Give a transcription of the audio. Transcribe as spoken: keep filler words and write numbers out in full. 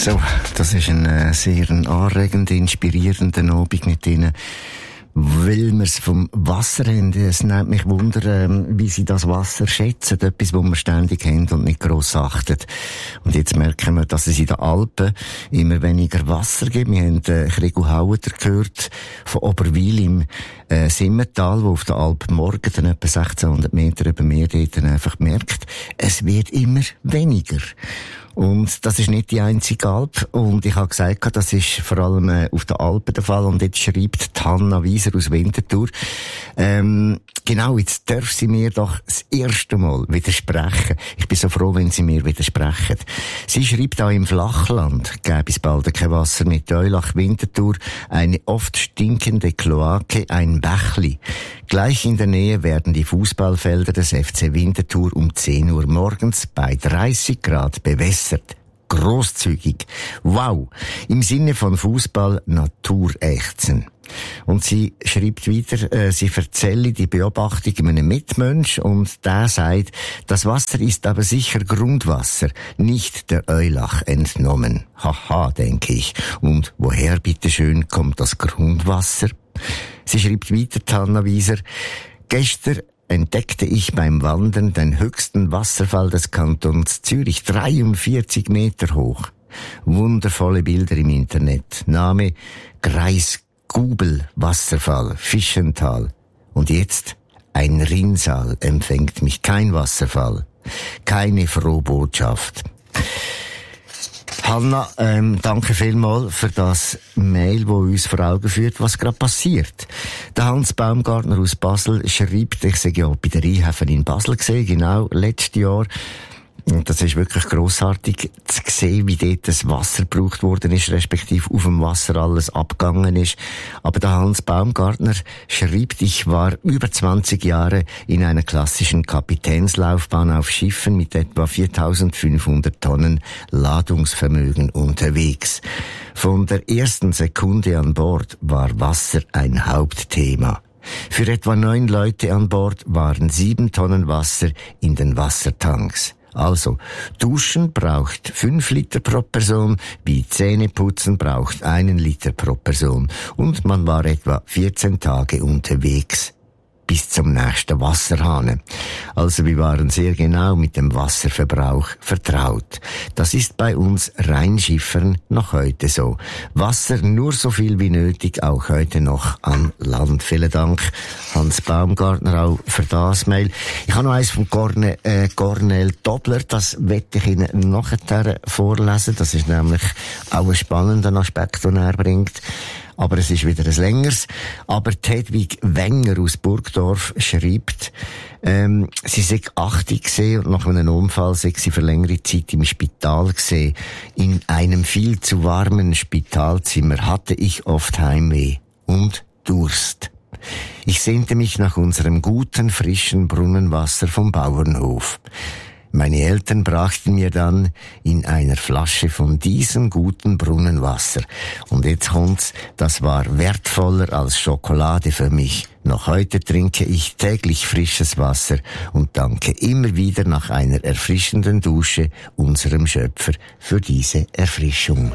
So, das ist ein äh, sehr ein anregender, inspirierender Abend mit Ihnen, weil wir es vom Wasser haben. Es nimmt mich Wunder, ähm, wie Sie das Wasser schätzen. Etwas, das wir ständig haben und nicht gross achten. Und jetzt merken wir, dass es in den Alpen immer weniger Wasser gibt. Wir haben äh, Gregor Haueter gehört von Oberwil im äh, Simmental, wo auf der Alp morgen dann etwa sechzehnhundert Meter über Meer dort dann einfach merkt, es wird immer weniger. Und das ist nicht die einzige Alp. Und ich habe gesagt, das ist vor allem äh, auf den Alpen der Fall. Und jetzt schreibt Hanna Wieser aus Winterthur, ähm, genau, jetzt darf sie mir doch das erste Mal widersprechen. Ich bin so froh, wenn sie mir widersprechen. Sie schreibt auch im Flachland, gäbe es bald kein Wasser mit Eulach Winterthur, eine oft stinkende Kloake, ein Bächli. Gleich in der Nähe werden die Fußballfelder des F C Winterthur um zehn Uhr morgens bei dreißig Grad bewässert. Grosszügig. Wow. Im Sinne von Fußball Naturächzen. Und sie schreibt weiter, äh, sie erzähle die Beobachtung einem Mitmensch und der sagt, das Wasser ist aber sicher Grundwasser, nicht der Eulach entnommen. Haha, denke ich. Und woher bitteschön kommt das Grundwasser? Sie schreibt weiter, Hanna Wieser, gestern entdeckte ich beim Wandern den höchsten Wasserfall des Kantons Zürich, dreiundvierzig Meter hoch. Wundervolle Bilder im Internet. Name Greisgubel Wasserfall, Fischental. Und jetzt ein Rinnsal empfängt mich, kein Wasserfall, keine frohe Botschaft. Hanna, ähm, danke vielmals für das Mail, das uns vor Augen führt, was gerade passiert. Der Hans Baumgartner aus Basel schreibt, ich sei ja bei der Rheinhäfen in Basel gesehen, genau, letztes Jahr. Und das ist wirklich grossartig zu sehen, wie dort das Wasser gebraucht worden ist, respektive auf dem Wasser alles abgegangen ist. Aber der Hans Baumgartner schreibt, ich war über zwanzig Jahre in einer klassischen Kapitänslaufbahn auf Schiffen mit etwa viertausendfünfhundert Tonnen Ladungsvermögen unterwegs. Von der ersten Sekunde an Bord war Wasser ein Hauptthema. Für etwa neun Leute an Bord waren sieben Tonnen Wasser in den Wassertanks. Also, Duschen braucht fünf Liter pro Person, wie Zähneputzen braucht einen Liter pro Person. Und man war etwa vierzehn Tage unterwegs bis zum nächsten Wasserhahn. Also wir waren sehr genau mit dem Wasserverbrauch vertraut. Das ist bei uns Rheinschiffern noch heute so. Wasser nur so viel wie nötig, auch heute noch an Land. Vielen Dank, Hans Baumgartner, auch für das Mail. Ich habe noch eins von Corne, äh, Cornel Dobler, das werde ich Ihnen nachher vorlesen. Das ist nämlich auch ein spannender Aspekt, den er bringt. Aber es ist wieder ein längeres. Aber Hedwig Wenger aus Burgdorf schreibt, ähm, sie sei achtzig gesehen und nach einem Unfall sei sie für längere Zeit im Spital gesehen. In einem viel zu warmen Spitalzimmer hatte ich oft Heimweh und Durst. Ich sehnte mich nach unserem guten, frischen Brunnenwasser vom Bauernhof. Meine Eltern brachten mir dann in einer Flasche von diesem guten Brunnenwasser. Und jetzt kommt's, das war wertvoller als Schokolade für mich. Noch heute trinke ich täglich frisches Wasser und danke immer wieder nach einer erfrischenden Dusche unserem Schöpfer für diese Erfrischung.